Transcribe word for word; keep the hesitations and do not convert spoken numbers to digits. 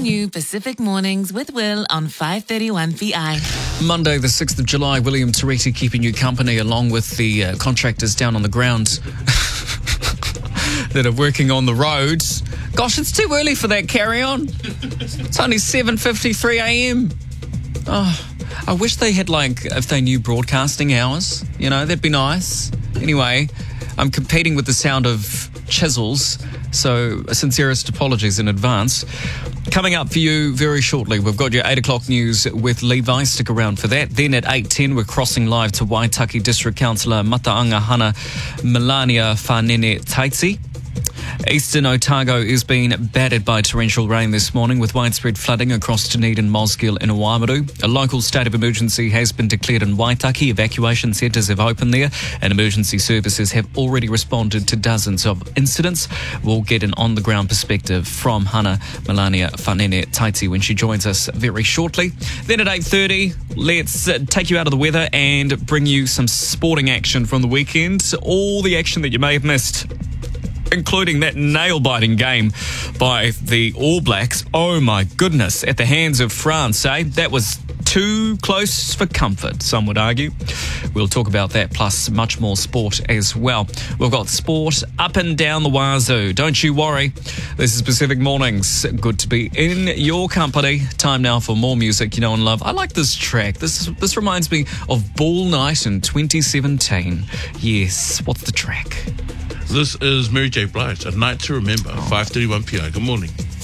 new Pacific Mornings with Will on five thirty-one P I. Monday, the sixth of July, William Toretti keeping you company along with the uh, contractors down on the ground that are working on the roads. Gosh, it's too early for that carry-on. It's only seven fifty-three a.m. Oh, I wish they had, like, if they knew broadcasting hours, you know, that'd be nice. Anyway, I'm competing with the sound of chisels, so sincerest apologies in advance. Coming up for you very shortly, we've got your eight o'clock news with Levi. Stick around for that. Then at eight ten, we're crossing live to Waitaki District Councillor Mataangahana Melania Whanene Taitsi. Eastern Otago is being battered by torrential rain this morning with widespread flooding across Dunedin, Mosgiel and Oamaru. A local state of emergency has been declared in Waitaki. Evacuation centres have opened there and emergency services have already responded to dozens of incidents. We'll get an on-the-ground perspective from Hana Melania Whanene Taitsi when she joins us very shortly. Then at eight thirty, let's uh, take you out of the weather and bring you some sporting action from the weekend. All the action that you may have missed, including that nail-biting game by the All Blacks. Oh my goodness, at the hands of France, eh? That was too close for comfort, some would argue. We'll talk about that, plus much more sport as well. We've got sport up and down the wazoo. Don't you worry. This is Pacific Mornings. Good to be in your company. Time now for more music you know and love. I like this track. This this reminds me of Ball Night in twenty seventeen. Yes, what's the track? This is Mary J. Blige, A Night to Remember, oh. five thirty-one P I. Good morning.